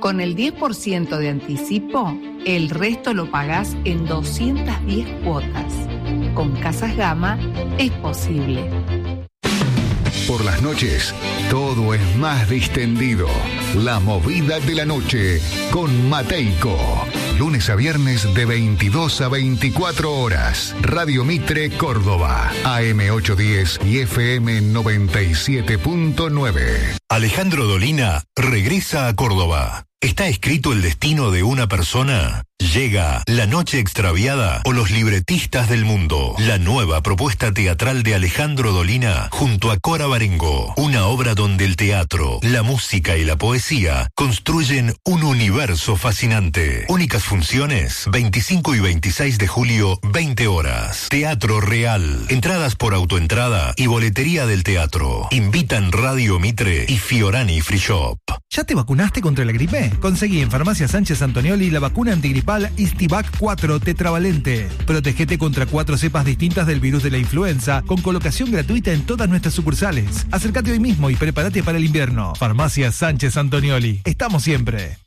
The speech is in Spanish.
Con el 10% de anticipo, el resto lo pagás en 210 cuotas. Con Casas Gama es posible. Por las noches, todo es más distendido. La movida de la noche con Mateico. Lunes a viernes de 22 a 24 horas. Radio Mitre, Córdoba. AM 810 y FM 97.9. Alejandro Dolina regresa a Córdoba. ¿Está escrito el destino de una persona? Llega La Noche Extraviada o Los Libretistas del Mundo, la nueva propuesta teatral de Alejandro Dolina junto a Cora Barengo, una obra donde el teatro, la música y la poesía construyen un universo fascinante. Únicas funciones, 25 y 26 de julio, 20 horas. Teatro Real, entradas por autoentrada y boletería del teatro. Invitan Radio Mitre y Fiorani Free Shop. ¿Ya te vacunaste contra la gripe? Conseguí en Farmacia Sánchez Antonioli la vacuna antigripal Istivac 4 tetravalente. Protégete contra 4 cepas distintas del virus de la influenza con colocación gratuita en todas nuestras sucursales. Acércate hoy mismo y prepárate para el invierno. Farmacia Sánchez Antonioli. Estamos siempre.